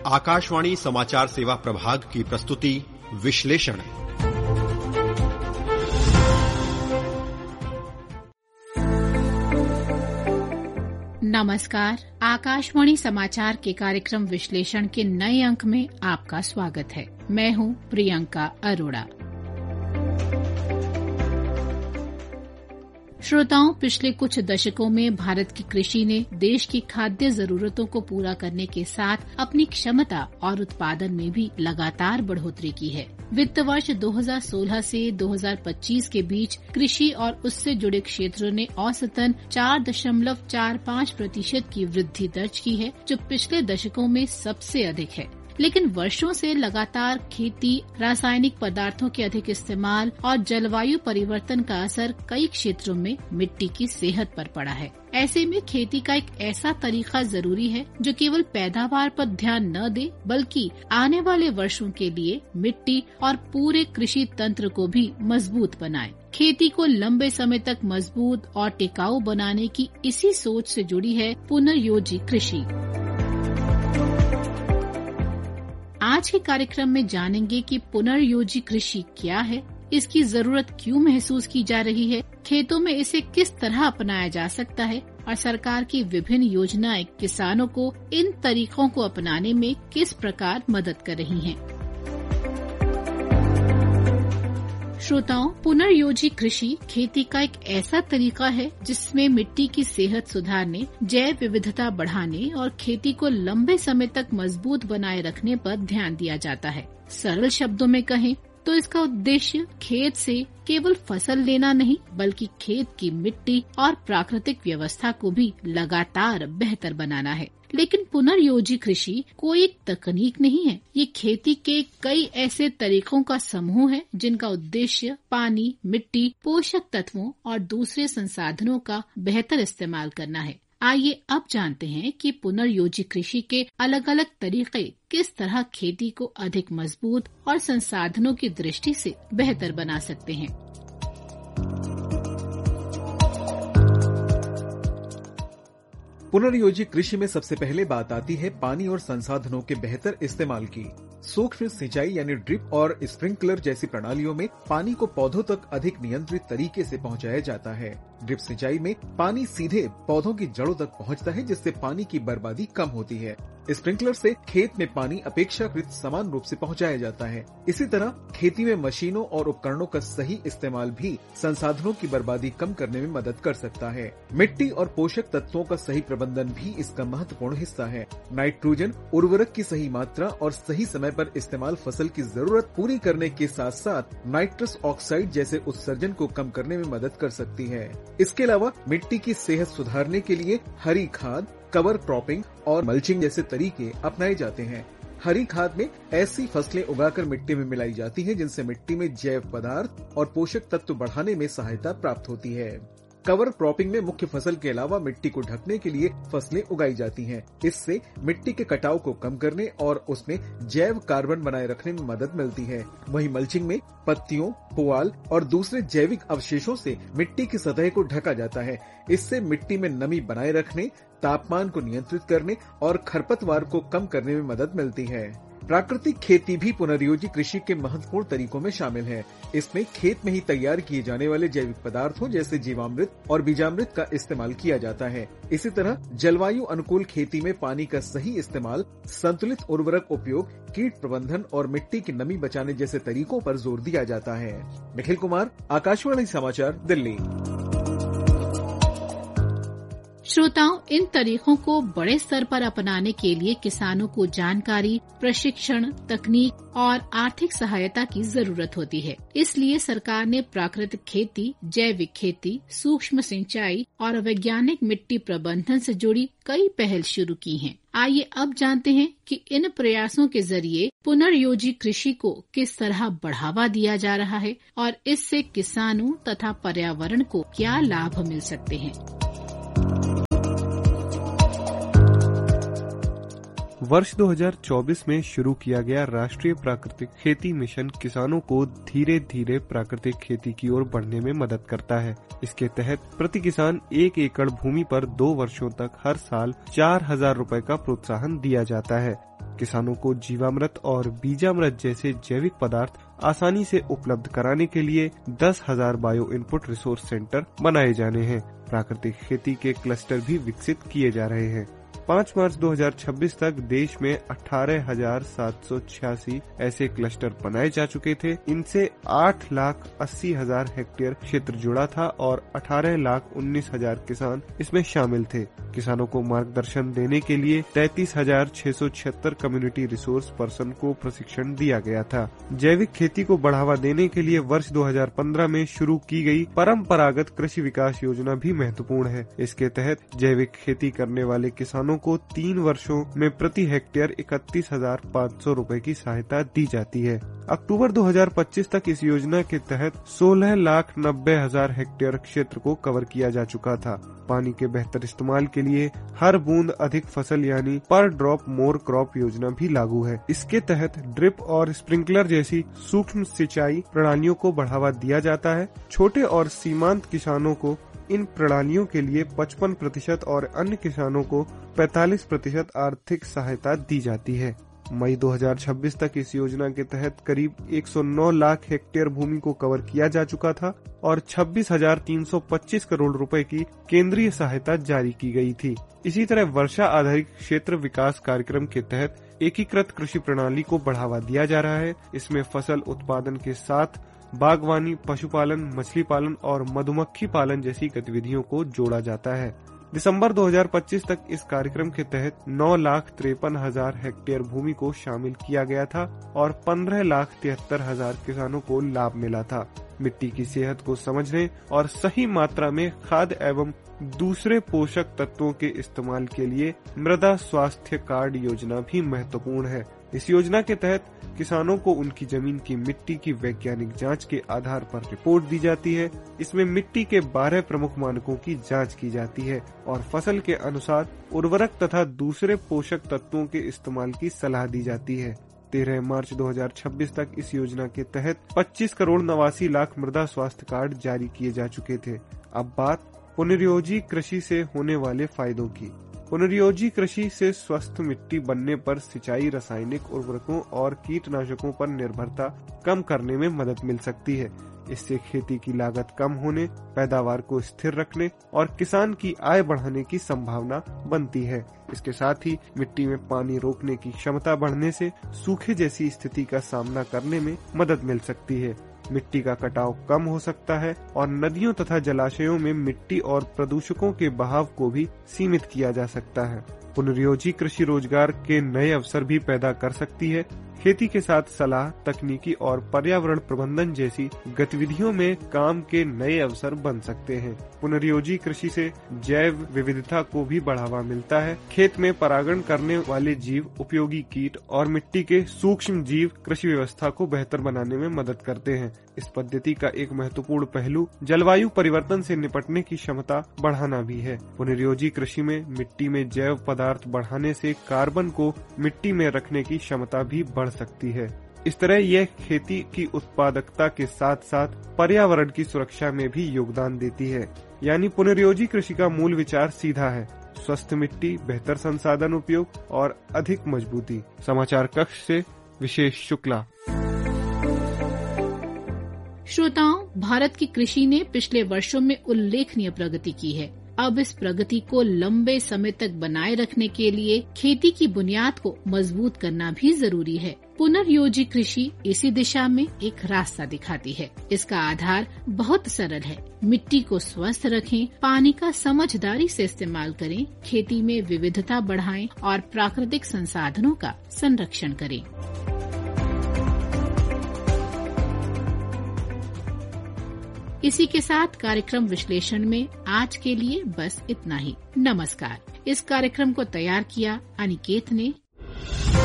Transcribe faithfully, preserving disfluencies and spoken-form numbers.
आकाशवाणी समाचार सेवा प्रभाग की प्रस्तुति विश्लेषण। नमस्कार, आकाशवाणी समाचार के कार्यक्रम विश्लेषण के नए अंक में आपका स्वागत है। मैं हूं प्रियंका अरोड़ा। श्रोताओं, पिछले कुछ दशकों में भारत की कृषि ने देश की खाद्य जरूरतों को पूरा करने के साथ अपनी क्षमता और उत्पादन में भी लगातार बढ़ोतरी की है। वित्त वर्ष दो हज़ार सोलह से दो हज़ार पच्चीस के बीच कृषि और उससे जुड़े क्षेत्रों ने औसतन चार दशमलव चार पाँच प्रतिशत की वृद्धि दर्ज की है, जो पिछले दशकों में सबसे अधिक है। लेकिन वर्षों से लगातार खेती, रासायनिक पदार्थों के अधिक इस्तेमाल और जलवायु परिवर्तन का असर कई क्षेत्रों में मिट्टी की सेहत पर पड़ा है। ऐसे में खेती का एक ऐसा तरीका जरूरी है जो केवल पैदावार पर ध्यान न दे, बल्कि आने वाले वर्षों के लिए मिट्टी और पूरे कृषि तंत्र को भी मजबूत बनाए। खेती को लंबे समय तक मजबूत और टिकाऊ बनाने की इसी सोच से जुड़ी है पुनर्योजी कृषि। आज के कार्यक्रम में जानेंगे कि पुनर्योजी कृषि क्या है, इसकी जरूरत क्यों महसूस की जा रही है, खेतों में इसे किस तरह अपनाया जा सकता है और सरकार की विभिन्न योजनाएं किसानों को इन तरीकों को अपनाने में किस प्रकार मदद कर रही हैं। श्रोताओं, पुनर्योजी कृषि खेती का एक ऐसा तरीका है जिसमें मिट्टी की सेहत सुधारने, जैव विविधता बढ़ाने और खेती को लंबे समय तक मजबूत बनाए रखने पर ध्यान दिया जाता है। सरल शब्दों में कहें तो इसका उद्देश्य खेत से केवल फसल लेना नहीं, बल्कि खेत की मिट्टी और प्राकृतिक व्यवस्था को भी लगातार बेहतर बनाना है। लेकिन पुनर्योजी कृषि कोई एक तकनीक नहीं है, ये खेती के कई ऐसे तरीकों का समूह है जिनका उद्देश्य पानी, मिट्टी, पोषक तत्वों और दूसरे संसाधनों का बेहतर इस्तेमाल करना है। आइए अब जानते हैं कि पुनर्योजी कृषि के अलग अलग तरीके किस तरह खेती को अधिक मजबूत और संसाधनों की दृष्टि से बेहतर बना सकते हैं। पुनर्योजी कृषि में सबसे पहले बात आती है पानी और संसाधनों के बेहतर इस्तेमाल की। सूक्ष्म सिंचाई यानी ड्रिप और स्प्रिंकलर जैसी प्रणालियों में पानी को पौधों तक अधिक नियंत्रित तरीके से पहुंचाया जाता है। ड्रिप सिंचाई में पानी सीधे पौधों की जड़ों तक पहुंचता है, जिससे पानी की बर्बादी कम होती है। स्प्रिंकलर से खेत में पानी अपेक्षाकृत समान रूप से पहुंचाया जाता है। इसी तरह खेती में मशीनों और उपकरणों का सही इस्तेमाल भी संसाधनों की बर्बादी कम करने में मदद कर सकता है। मिट्टी और पोषक तत्वों का सही प्रबंधन भी इसका महत्वपूर्ण हिस्सा है। नाइट्रोजन उर्वरक की सही मात्रा और सही समय पर इस्तेमाल फसल की जरूरत पूरी करने के साथ साथ नाइट्रस ऑक्साइड जैसे उत्सर्जन को कम करने में मदद कर सकती है। इसके अलावा मिट्टी की सेहत सुधारने के लिए हरी खाद, कवर क्रॉपिंग और मल्चिंग जैसे तरीके अपनाए जाते हैं। हरी खाद में ऐसी फसलें उगाकर मिट्टी में मिलाई जाती हैं जिनसे मिट्टी में जैव पदार्थ और पोषक तत्व बढ़ाने में सहायता प्राप्त होती है। कवर क्रॉपिंग में मुख्य फसल के अलावा मिट्टी को ढकने के लिए फसलें उगाई जाती हैं। इससे मिट्टी के कटाव को कम करने और उसमें जैव कार्बन बनाए रखने में मदद मिलती है। वहीं मल्चिंग में पत्तियों, पुआल और दूसरे जैविक अवशेषों से मिट्टी की सतह को ढका जाता है। इससे मिट्टी में नमी बनाए रखने, तापमान को नियंत्रित करने और खरपतवार को कम करने में मदद मिलती है। प्राकृतिक खेती भी पुनर्योजी कृषि के महत्वपूर्ण तरीकों में शामिल है। इसमें खेत में ही तैयार किए जाने वाले जैविक पदार्थों जैसे जीवामृत और बीजामृत का इस्तेमाल किया जाता है। इसी तरह जलवायु अनुकूल खेती में पानी का सही इस्तेमाल, संतुलित उर्वरक उपयोग, कीट प्रबंधन और मिट्टी की नमी बचाने जैसे तरीकों पर जोर दिया जाता है। निखिल कुमार, आकाशवाणी समाचार, दिल्ली। श्रोताओं, इन तरीकों को बड़े स्तर पर अपनाने के लिए किसानों को जानकारी, प्रशिक्षण, तकनीक और आर्थिक सहायता की जरूरत होती है। इसलिए सरकार ने प्राकृतिक खेती, जैविक खेती, सूक्ष्म सिंचाई और वैज्ञानिक मिट्टी प्रबंधन से जुड़ी कई पहल शुरू की हैं। आइए अब जानते हैं कि इन प्रयासों के जरिए पुनर्योजी कृषि को किस तरह बढ़ावा दिया जा रहा है और इससे किसानों तथा पर्यावरण को क्या लाभ मिल सकते हैं। वर्ष दो हज़ार चौबीस में शुरू किया गया राष्ट्रीय प्राकृतिक खेती मिशन किसानों को धीरे धीरे प्राकृतिक खेती की ओर बढ़ने में मदद करता है। इसके तहत प्रति किसान एक एकड़ भूमि पर दो वर्षों तक हर साल चार हजार रुपए का प्रोत्साहन दिया जाता है। किसानों को जीवामृत और बीजामृत जैसे जैविक पदार्थ आसानी से उपलब्ध कराने के लिए दस हजार बायो इनपुट रिसोर्स सेंटर बनाए जाने हैं। प्राकृतिक खेती के क्लस्टर भी विकसित किए जा रहे हैं। पाँच मार्च दो हज़ार छब्बीस तक देश में अठारह हजार सात सौ छियासी ऐसे क्लस्टर बनाए जा चुके थे। इनसे आठ लाख अस्सी हजार हेक्टेयर क्षेत्र जुड़ा था और अठारह लाख उन्नीस हजार किसान इसमें शामिल थे। किसानों को मार्गदर्शन देने के लिए तैतीस हजार छह सौ छिहत्तर कम्युनिटी रिसोर्स पर्सन को प्रशिक्षण दिया गया था। जैविक खेती को बढ़ावा देने के लिए वर्ष दो हज़ार पंद्रह में शुरू की गई परंपरागत कृषि विकास योजना भी महत्वपूर्ण है। इसके तहत जैविक खेती करने वाले किसानों को तीन वर्षों में प्रति हेक्टेयर इकतीस हजार पाँच सौ रूपए की सहायता दी जाती है। अक्टूबर दो हज़ार पच्चीस तक इस योजना के तहत सोलह लाख नब्बे हजार हेक्टेयर क्षेत्र को कवर किया जा चुका था। पानी के बेहतर इस्तेमाल के लिए हर बूंद अधिक फसल यानी पर ड्रॉप मोर क्रॉप योजना भी लागू है। इसके तहत ड्रिप और स्प्रिंकलर जैसी सूक्ष्म सिंचाई प्रणालियों को बढ़ावा दिया जाता है। छोटे और सीमांत किसानों को इन प्रणालियों के लिए पचपन प्रतिशत और अन्य किसानों को पैंतालीस प्रतिशत आर्थिक सहायता दी जाती है। मई दो हज़ार छब्बीस तक इस योजना के तहत करीब एक सौ नौ लाख हेक्टेयर भूमि को कवर किया जा चुका था और छब्बीस हजार तीन सौ पच्चीस करोड़ रुपए की केंद्रीय सहायता जारी की गई थी। इसी तरह वर्षा आधारित क्षेत्र विकास कार्यक्रम के तहत एकीकृत कृषि प्रणाली को बढ़ावा दिया जा रहा है। इसमें फसल उत्पादन के साथ बागवानी, पशुपालन, मछली पालन और मधुमक्खी पालन जैसी गतिविधियों को जोड़ा जाता है। दिसंबर दो हज़ार पच्चीस तक इस कार्यक्रम के तहत नौ लाख तिरपन हजार हेक्टेयर भूमि को शामिल किया गया था और पंद्रह लाख तिहत्तर हजार किसानों को लाभ मिला था। मिट्टी की सेहत को समझने और सही मात्रा में खाद एवं दूसरे पोषक तत्वों के इस्तेमाल के लिए मृदा स्वास्थ्य कार्ड योजना भी महत्वपूर्ण है। इस योजना के तहत किसानों को उनकी जमीन की मिट्टी की वैज्ञानिक जांच के आधार पर रिपोर्ट दी जाती है। इसमें मिट्टी के बारह प्रमुख मानकों की जांच की जाती है और फसल के अनुसार उर्वरक तथा दूसरे पोषक तत्वों के इस्तेमाल की सलाह दी जाती है। तेरह मार्च दो हज़ार छब्बीस तक इस योजना के तहत पच्चीस करोड़ नवासी लाख मृदा स्वास्थ्य कार्ड जारी किए जा चुके थे। अब बात पुनर्योजी कृषि से होने वाले फायदों की। पुनर्योजी कृषि से स्वस्थ मिट्टी बनने पर सिंचाई, रासायनिक उर्वरकों और कीटनाशकों पर निर्भरता कम करने में मदद मिल सकती है। इससे खेती की लागत कम होने, पैदावार को स्थिर रखने और किसान की आय बढ़ाने की संभावना बनती है। इसके साथ ही मिट्टी में पानी रोकने की क्षमता बढ़ने से सूखे जैसी स्थिति का सामना करने में मदद मिल सकती है। मिट्टी का कटाव कम हो सकता है और नदियों तथा जलाशयों में मिट्टी और प्रदूषकों के बहाव को भी सीमित किया जा सकता है। पुनर्योजी कृषि रोजगार के नए अवसर भी पैदा कर सकती है। खेती के साथ सलाह, तकनीकी और पर्यावरण प्रबंधन जैसी गतिविधियों में काम के नए अवसर बन सकते हैं। पुनर्योजी कृषि से जैव विविधता को भी बढ़ावा मिलता है। खेत में परागण करने वाले जीव, उपयोगी कीट और मिट्टी के सूक्ष्म जीव कृषि व्यवस्था को बेहतर बनाने में मदद करते हैं। इस पद्धति का एक महत्वपूर्ण पहलू जलवायु परिवर्तन से निपटने की क्षमता बढ़ाना भी है। पुनर्योजी कृषि में मिट्टी में जैव पदार्थ बढ़ाने से कार्बन को मिट्टी में रखने की क्षमता भी बढ़ सकती है। इस तरह यह खेती की उत्पादकता के साथ साथ पर्यावरण की सुरक्षा में भी योगदान देती है। यानी पुनर्योजी कृषि का मूल विचार सीधा है: स्वस्थ मिट्टी, बेहतर संसाधन उपयोग और अधिक मजबूती। समाचार कक्ष से विशेष शुक्ला। श्रोताओं, भारत की कृषि ने पिछले वर्षों में उल्लेखनीय प्रगति की है। अब इस प्रगति को लंबे समय तक बनाए रखने के लिए खेती की बुनियाद को मजबूत करना भी जरूरी है। पुनर्योजी कृषि इसी दिशा में एक रास्ता दिखाती है। इसका आधार बहुत सरल है। मिट्टी को स्वस्थ रखें, पानी का समझदारी से इस्तेमाल करें, खेती में विविधता बढ़ाएं और प्राकृतिक संसाधनों का संरक्षण करें। इसी के साथ कार्यक्रम विश्लेषण में आज के लिए बस इतना ही। नमस्कार। इस कार्यक्रम को तैयार किया अनिकेत ने